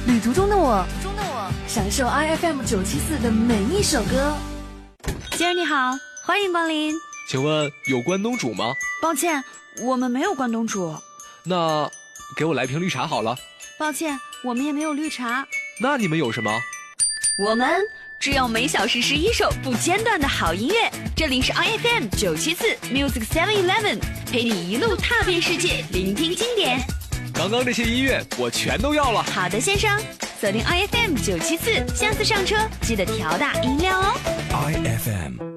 旅途中的我，享受 IFM 974的每一首歌。 先生你好，欢迎光临。 请问有关东煮吗？ 抱歉，我们没有关东煮。 那给我来瓶绿茶好了。 抱歉，我们也没有绿茶。 那你们有什么？ 我们只有每小时11首不间断的好音乐。这里是 IFM 974 Music 711，陪你一路踏遍世界，聆听经典。 刚刚这些音乐我全都要了。 好的，先生，锁定 IFM 974，下次上车记得调大音量哦。 IFM